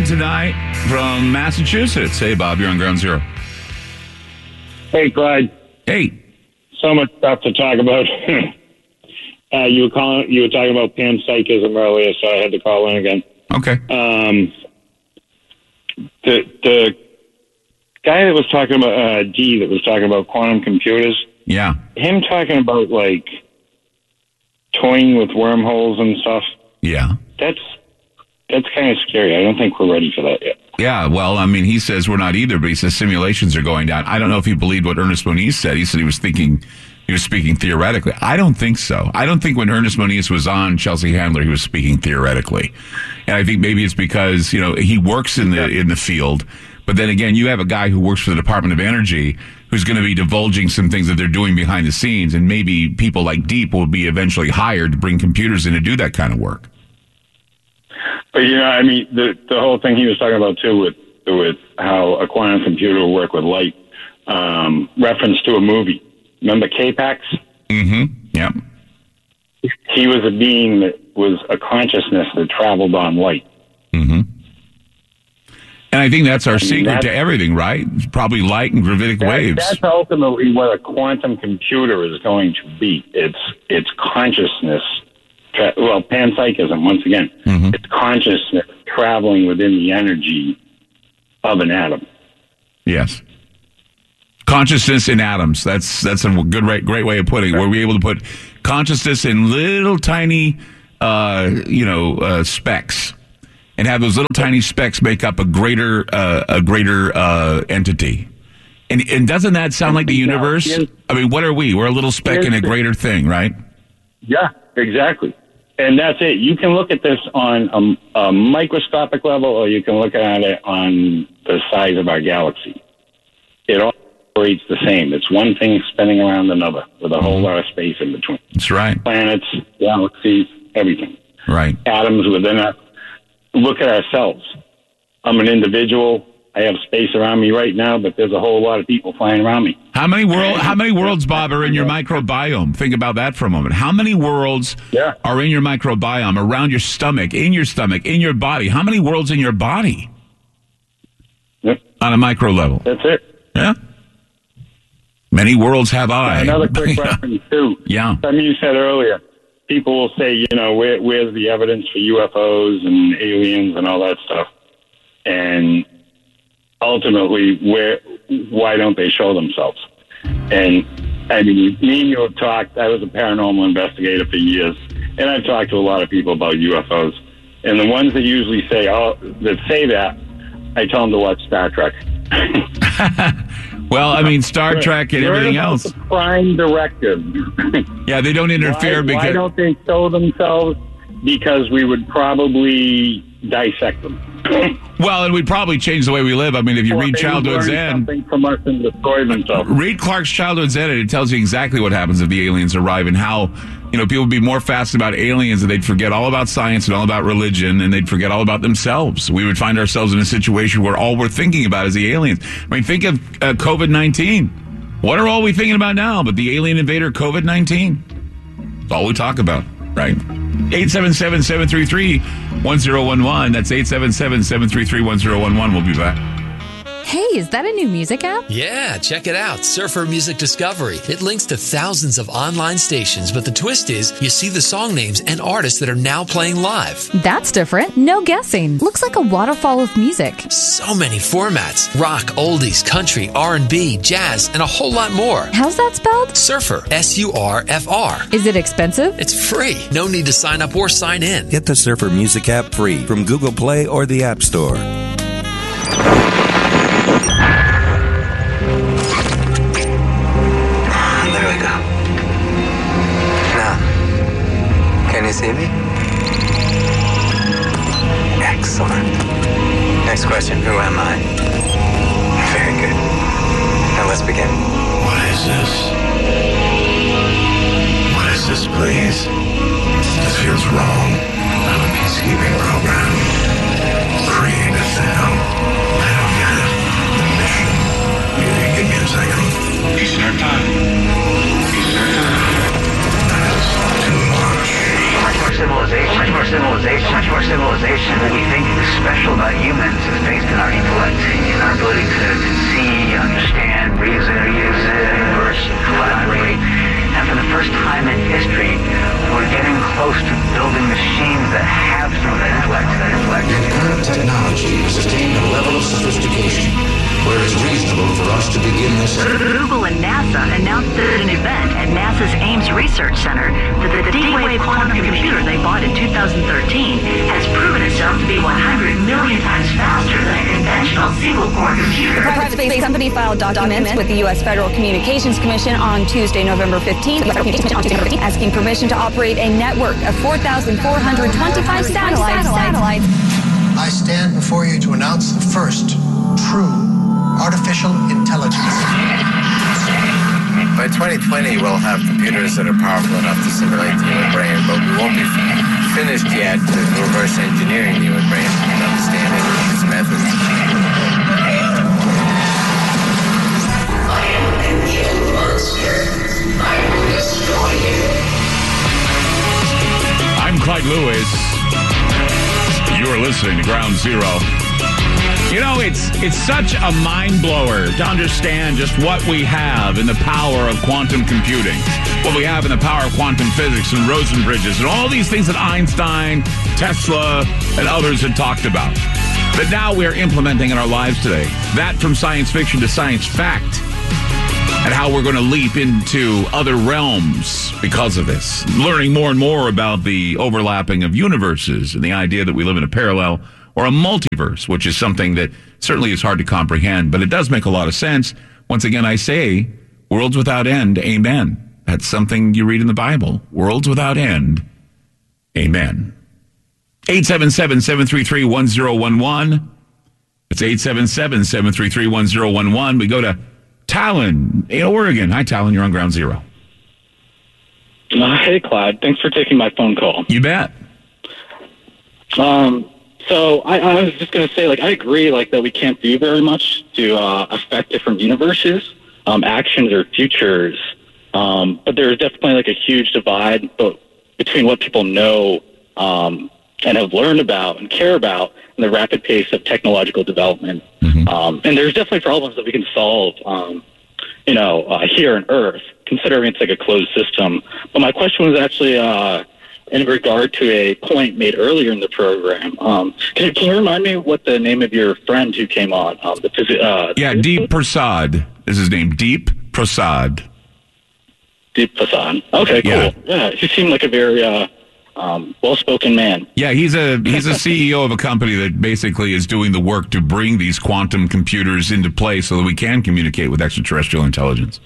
tonight from Massachusetts. Hey, Bob, you're on Ground Zero. Hey, Clyde. Hey. So much stuff to talk about. You were talking about panpsychism earlier, so I had to call in again. Okay. The guy that was talking about that was talking about quantum computers. Yeah. Him talking about like toying with wormholes and stuff. Yeah. That's kind of scary. I don't think we're ready for that yet. Yeah, well, I mean, he says we're not either, but he says simulations are going down. I don't know if he believed what Ernest Moniz said. He said he was speaking theoretically. I don't think so. I don't think when Ernest Moniz was on Chelsea Handler, he was speaking theoretically. And I think maybe it's because, he works in the field. But then again, you have a guy who works for the Department of Energy who's going to be divulging some things that they're doing behind the scenes. And maybe people like Deep will be eventually hired to bring computers in to do that kind of work. But, the whole thing he was talking about, too, with how a quantum computer will work with light, reference to a movie. Remember K-Pax? Mm-hmm. Yep. He was a being that was a consciousness that traveled on light. Mm-hmm. And I think that's our secret to everything, right? It's probably light and gravitic waves. That's ultimately what a quantum computer is going to be. It's consciousness. Panpsychism, once again. Mm-hmm. It's consciousness traveling within the energy of an atom. Yes. Consciousness in atoms. That's a great way of putting it. Were we able to put consciousness in little tiny, specks, and have those little tiny specks make up a greater entity? And doesn't that sound like the universe? I mean, what are we? We're a little speck in a greater thing, right? Yeah, exactly. And that's it. You can look at this on a microscopic level, or you can look at it on the size of our galaxy. It all operates the same. It's one thing spinning around another with a whole lot of space in between. That's right. Planets, galaxies, everything. Right. Atoms within us. Look at ourselves. I'm an individual. I have space around me right now, but there's a whole lot of people flying around me. How many worlds, Bob, are in your microbiome? Think about that for a moment. How many worlds are in your microbiome, around your stomach, in your body? How many worlds in your body? Yep. On a micro level? That's it. Yeah. Many worlds have I. Another quick reference, too. Yeah. Something you said earlier. People will say, where's the evidence for UFOs and aliens and all that stuff? And ultimately, why don't they show themselves? And I mean, me and you have talked. I was a paranormal investigator for years, and I've talked to a lot of people about UFOs. And the ones that usually say that, I tell them to watch Star Trek. Well, I mean, Star Trek and everything else. The prime directive. Yeah, they don't interfere because. Why don't they show themselves? Because we would probably dissect them. Well, and we'd probably change the way we live. I mean, if you read Childhood's End, something from us and destroy themselves. Read Clark's Childhood's End, and it tells you exactly what happens if the aliens arrive and how, people would be more fascinated about aliens and they'd forget all about science and all about religion and they'd forget all about themselves. We would find ourselves in a situation where all we're thinking about is the aliens. I mean, think of COVID-19. What are all we thinking about now but the alien invader COVID-19? That's all we talk about, right? 877-733-1011. That's 877-733-1011. We'll be back. Hey, is that a new music app? Yeah, check it out. Surfer Music Discovery. It links to thousands of online stations, but the twist is you see the song names and artists that are now playing live. That's different. No guessing. Looks like a waterfall of music. So many formats. Rock, oldies, country, R&B, jazz, and a whole lot more. How's that spelled? Surfer. S-U-R-F-R. Is it expensive? It's free. No need to sign up or sign in. Get the Surfer Music app free from Google Play or the App Store. Can you see me? Excellent. Next question, who am I? Very good. Now let's begin. What is this? What is this, please? This feels wrong. I'm a peacekeeping program. Create a sound. I don't get it. The mission. Give me a second. Eastern time. Eastern time. That is too much. Much more civilization than we think is special about humans. technology has attained a level of sophistication where it's reasonable for us to begin this. Google and NASA announced at an event at NASA's Ames Research Center that the D-Wave quantum computer they bought in 2013 has proven itself to be 100 million times faster than a conventional single-core computer. The private space company filed documents with the U.S. Federal Communications Commission on Tuesday, November 15th, asking permission to operate a network of 4,425 satellites. I stand before you to announce the first true artificial intelligence. By 2020, we'll have computers that are powerful enough to simulate the human brain, but we won't be finished yet with reverse engineering the human brain and understanding its methods. I am an evil monster. I will destroy you. I'm Clyde Lewis. You're listening to Ground Zero. You know, it's such a mind blower to understand just what we have in the power of quantum computing, what we have in the power of quantum physics and Rosen bridges and all these things that Einstein, Tesla, and others had talked about. But now we're implementing in our lives today. That from science fiction to science fact, and how we're going to leap into other realms because of this. Learning more and more about the overlapping of universes and the idea that we live in a parallel or a multiverse, which is something that certainly is hard to comprehend, but it does make a lot of sense. Once again, I say, worlds without end, amen. That's something you read in the Bible. Worlds without end, amen. 877-733-1011. It's 877-733-1011. We go to Talon in Oregon. Hi, Talon. You're on Ground Zero. Hey, Clyde. Thanks for taking my phone call. You bet. So I was just going to say, I agree, that we can't do very much to affect different universes, actions or futures. But there's definitely, a huge divide between what people know and have learned about and care about and the rapid pace of technological development. Mm-hmm. And there's definitely problems that we can solve, here on Earth, considering it's a closed system. But my question was actually in regard to a point made earlier in the program. Can you remind me what the name of your friend who came on? Deep Prasad is his name. Deep Prasad. Deep Prasad. Okay, cool. Yeah, he seemed like a very well-spoken man. Yeah, he's a CEO of a company that basically is doing the work to bring these quantum computers into play so that we can communicate with extraterrestrial intelligence.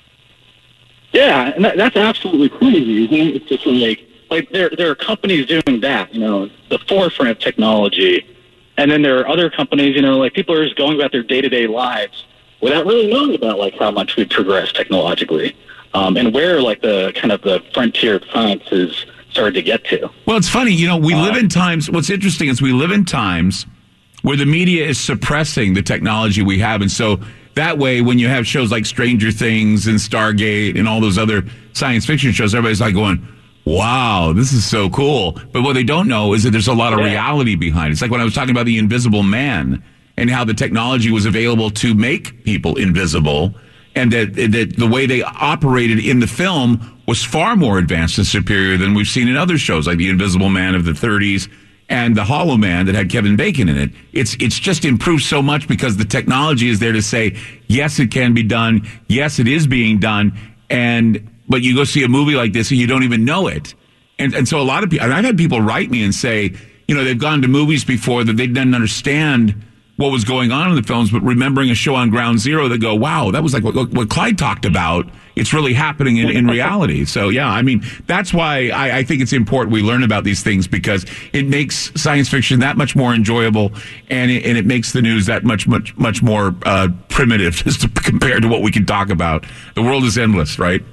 Yeah, and that's absolutely crazy, isn't it? It's just there are companies doing that, the forefront of technology. And then there are other companies, people are just going about their day-to-day lives without really knowing about, how much we've progressed technologically. And where, the frontier of science is started to get to. Well, it's funny, we live in times, what's interesting is we live in times where the media is suppressing the technology we have. And so that way, when you have shows like Stranger Things and Stargate and all those other science fiction shows, everybody's going, wow, this is so cool. But what they don't know is that there's a lot of reality behind it. It's like when I was talking about the Invisible Man and how the technology was available to make people invisible, and that the way they operated in the film was far more advanced and superior than we've seen in other shows like the Invisible Man of the 30s and the Hollow Man that had Kevin Bacon in it. It's just improved so much because the technology is there to say, yes, it can be done. Yes, it is being done. But you go see a movie like this and you don't even know it. And so a lot of people, and I've had people write me and say, they've gone to movies before that they didn't understand what was going on in the films, but remembering a show on Ground Zero, they go, wow, that was like what Clyde talked about. It's really happening in reality. So, yeah, that's why I think it's important we learn about these things, because it makes science fiction that much more enjoyable, and it makes the news that much more primitive just compared to what we can talk about. The world is endless, right?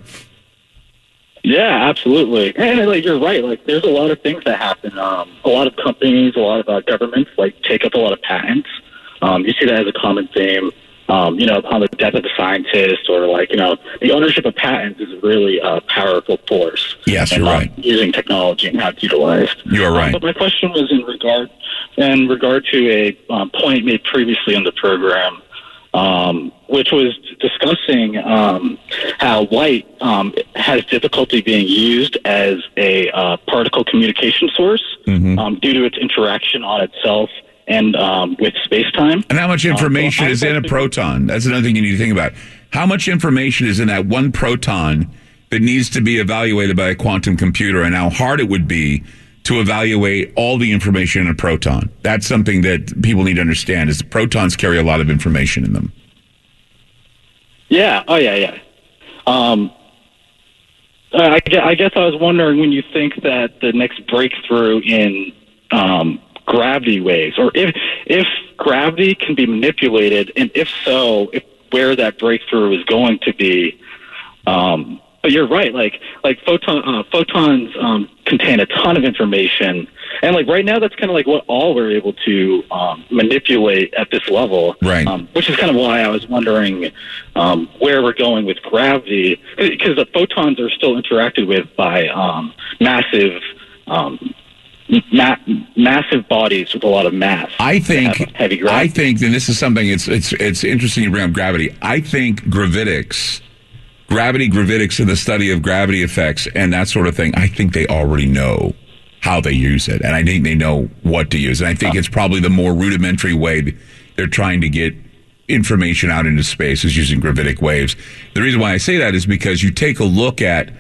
Yeah, absolutely. And you're right. There's a lot of things that happen. A lot of companies, a lot of governments take up a lot of patents. You see that as a common theme. On the death of the scientist, or the ownership of patents is really a powerful force. Yes, you're right. Using technology and how it's utilized. You're right. But my question was in regard to a point made previously on the program, which was discussing how light has difficulty being used as a particle communication source due to its interaction on itself and with space-time. And how much information is in a proton? That's another thing you need to think about. How much information is in that one proton that needs to be evaluated by a quantum computer, and how hard it would be to evaluate all the information in a proton? That's something that people need to understand, is protons carry a lot of information in them. Yeah. Oh, yeah. I guess I was wondering, when you think that the next breakthrough in gravity waves, or if gravity can be manipulated, and if so, where that breakthrough is going to be. But you're right, like photons contain a ton of information, and like right now, that's kind of like what all we're able to manipulate at this level, right? Which is kind of why I was wondering where we're going with gravity, because the photons are still interacted with by massive bodies with a lot of mass. I think heavy gravity. I think, and this is something it's interesting you bring up gravity. I think gravitics and the study of gravity effects and that sort of thing, I think they already know how they use it, and I think they know what to use. And I think it's probably the more rudimentary way they're trying to get information out into space is using gravitic waves. The reason why I say that is because you take a look at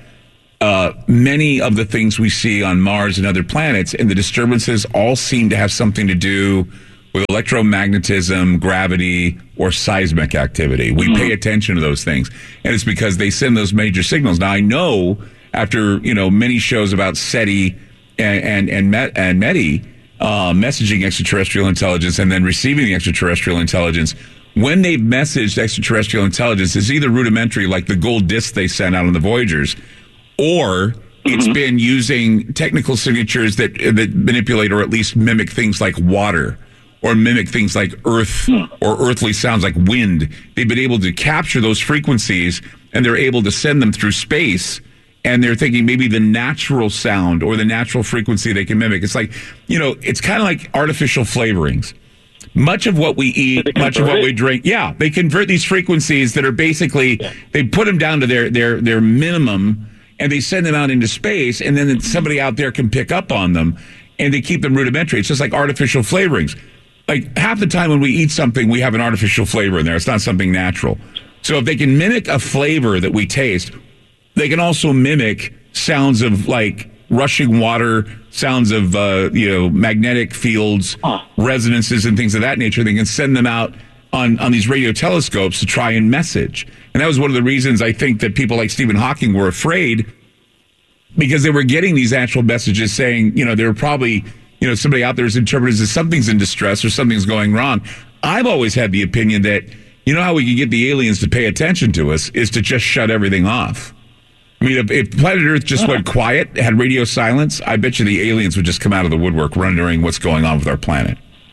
many of the things we see on Mars and other planets, and the disturbances all seem to have something to do with electromagnetism, gravity, or seismic activity. We pay attention to those things, and it's because they send those major signals. Now, I know after many shows about SETI and METI, messaging extraterrestrial intelligence and then receiving the extraterrestrial intelligence, when they've messaged extraterrestrial intelligence, it's either rudimentary, like the gold disc they sent out on the Voyagers, or it's been using technical signatures that manipulate or at least mimic things like water, or mimic things like earth or earthly sounds like wind. They've been able to capture those frequencies, and they're able to send them through space, and they're thinking maybe the natural sound or the natural frequency they can mimic. It's like, it's kind of like artificial flavorings. Much of what we eat, much of what we drink, they convert these frequencies that are basically, they put them down to their minimum, and they send them out into space, and then somebody out there can pick up on them, and they keep them rudimentary. It's just like artificial flavorings. Like half the time when we eat something, we have an artificial flavor in there. It's not something natural. So if they can mimic a flavor that we taste, they can also mimic sounds of like rushing water, sounds of magnetic fields, resonances, and things of that nature. They can send them out on these radio telescopes to try and message. And that was one of the reasons I think that people like Stephen Hawking were afraid, because they were getting these actual messages saying, they were probably, somebody out there is interpreted as something's in distress or something's going wrong. I've always had the opinion that, how we can get the aliens to pay attention to us is to just shut everything off. I mean, if planet Earth just went quiet, had radio silence, I bet you the aliens would just come out of the woodwork wondering what's going on with our planet.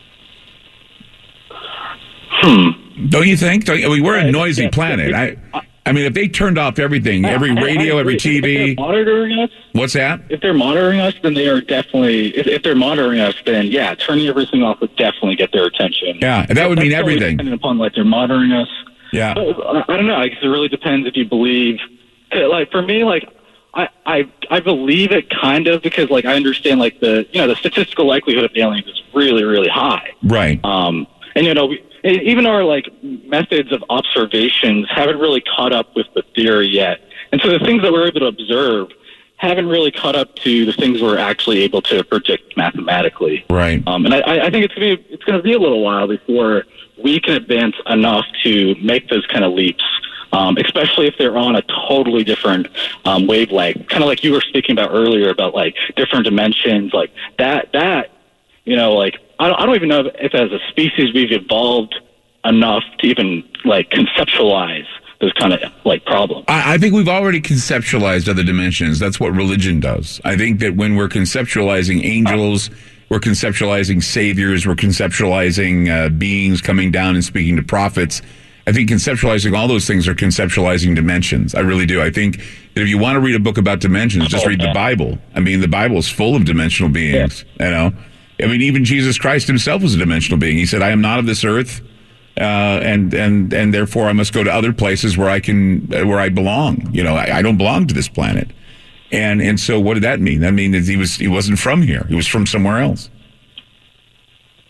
Don't you think? We're a noisy planet. I mean, if they turned off everything, every radio, every TV. If they're monitoring us? What's that? If they're monitoring us, then they are definitely, if they're monitoring us, then turning everything off would definitely get their attention. Yeah, and that would mean everything. Depending upon, they're monitoring us. Yeah. I don't know. I guess it really depends if you believe. Like, for me, I believe it kind of, because, I understand, the statistical likelihood of aliens is really, really high. Right. And, even our methods of observations haven't really caught up with the theory yet, and so the things that we're able to observe haven't really caught up to the things we're actually able to predict mathematically. Right. And I think it's gonna be a little while before we can advance enough to make those kind of leaps, especially if they're on a totally different wavelength, kind of like you were speaking about earlier about different dimensions, that. I don't even know if as a species we've evolved enough to even conceptualize those kind of problems. I think we've already conceptualized other dimensions. That's what religion does. I think that when we're conceptualizing angels, we're conceptualizing saviors, we're conceptualizing beings coming down and speaking to prophets. I think conceptualizing all those things are conceptualizing dimensions. I really do. I think that if you want to read a book about dimensions, just read the Bible. I mean, the Bible is full of dimensional beings, I mean, even Jesus Christ himself was a dimensional being. He said, I am not of this earth, and therefore I must go to other places where where I belong. I don't belong to this planet. And so what did that mean? That means he wasn't from here. He was from somewhere else.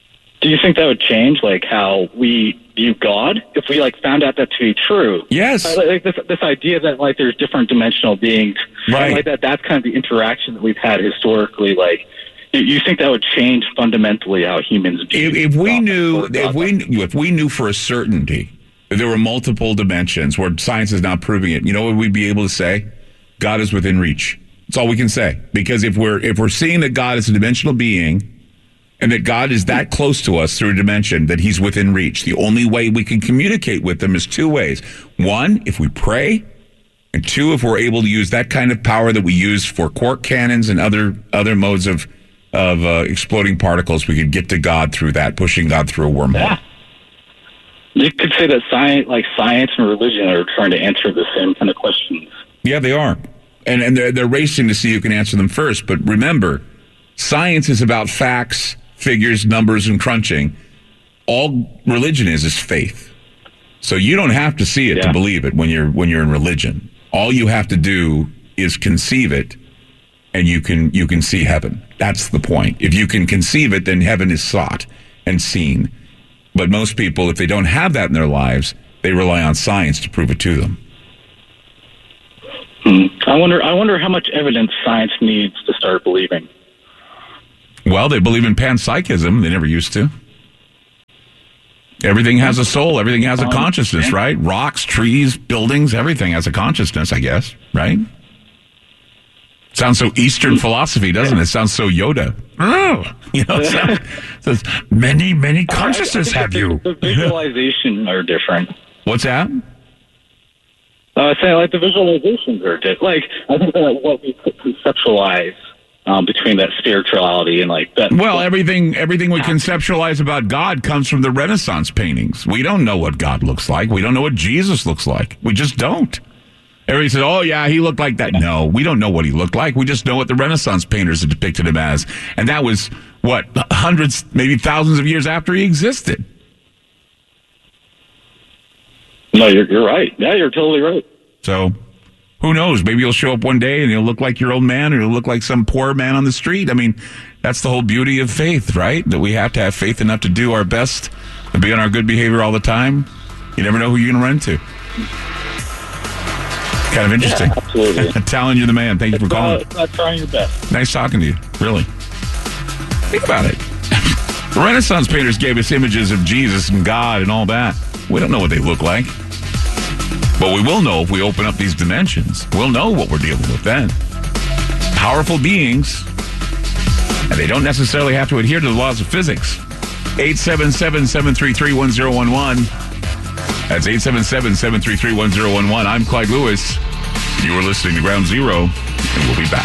Do you think that would change, like, how we view God if we, like, found out that to be true? Yes. Like this idea that, like, there's different dimensional beings. Right. And, like, that's kind of the interaction that we've had historically. Like, you think that would change fundamentally how humans view if we knew, God? if we knew for a certainty that there were multiple dimensions where science is not proving it, you know what we'd be able to say? God is within reach. That's all we can say. Because if we're seeing that God is a dimensional being, and that God is that close to us through a dimension that he's within reach. The only way we can communicate with him is two ways. One, if we pray, and two, if we're able to use that kind of power that we use for quark cannons and other modes of exploding particles, we could get to God through that, pushing God through a wormhole. Yeah. You could say that science and religion are trying to answer the same kind of questions. Yeah, they are. And they're racing to see who can answer them first. But remember, science is about facts, figures, numbers, and crunching. All religion is faith. So you don't have to see it to believe it when you're in religion. All you have to do is conceive it, and you can see heaven. That's the point. If you can conceive it, then heaven is sought and seen. But most people, if they don't have that in their lives, they rely on science to prove it to them. I wonder how much evidence science needs to start believing. Well, they believe in panpsychism. They never used to. Everything has a soul. Everything has a consciousness, right? Rocks, trees, buildings, everything has a consciousness, I guess, right? Sounds so Eastern philosophy, doesn't it? It sounds so Yoda. Oh, it says, many consciousness have you. The visualization are different. What's that? I say, like, the visualizations are different. Like, I think that what we conceptualize between that spirituality and, like, that. Well, everything we conceptualize about God comes from the Renaissance paintings. We don't know what God looks like. We don't know what Jesus looks like. We just don't. Everybody says, oh, yeah, he looked like that. No, we don't know what he looked like. We just know what the Renaissance painters had depicted him as. And that was, hundreds, maybe thousands of years after he existed. No, you're right. Yeah, you're totally right. So, who knows? Maybe you'll show up one day and you'll look like your old man, or you'll look like some poor man on the street. I mean, that's the whole beauty of faith, right? That we have to have faith enough to do our best and be on our good behavior all the time. You never know who you're going to run into. Kind of interesting. Yeah, absolutely. Talon, you're the man. Thank you for calling. Not trying your best. Nice talking to you. Really. Think about it. The Renaissance painters gave us images of Jesus and God and all that. We don't know what they look like. But we will know if we open up these dimensions. We'll know what we're dealing with then. Powerful beings. And they don't necessarily have to adhere to the laws of physics. 877-733-1011. That's 877-733-1011. I'm Clyde Lewis. You are listening to Ground Zero, and we'll be back.